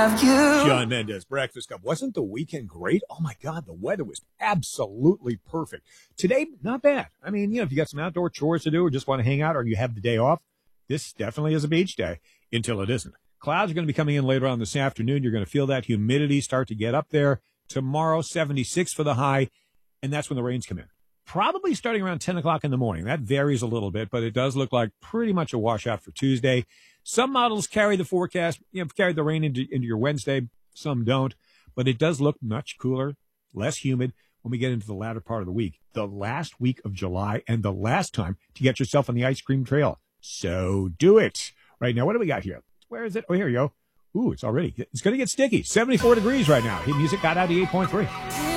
have you. Shawn Mendes, Breakfast Cup. Wasn't the weekend great? Oh, my God, the weather was absolutely perfect. Today, not bad. I mean, if you got some outdoor chores to do or just want to hang out or you have the day off, this definitely is a beach day until it isn't. Clouds are going to be coming in later on this afternoon. You're going to feel that humidity start to get up there. Tomorrow, 76 for the high, and that's when the rains come in. Probably starting around 10 o'clock in the morning. That varies a little bit, but it does look like pretty much a washout for Tuesday. Some models carry the forecast, carry the rain into your Wednesday. Some don't, but it does look much cooler, less humid when we get into the latter part of the week, the last week of July, and the last time to get yourself on the ice cream trail. So do it. Right now, what do we got here? Where is it? Oh, here you go. Ooh, it's going to get sticky. 74 degrees right now. Hit Music got out 88.3.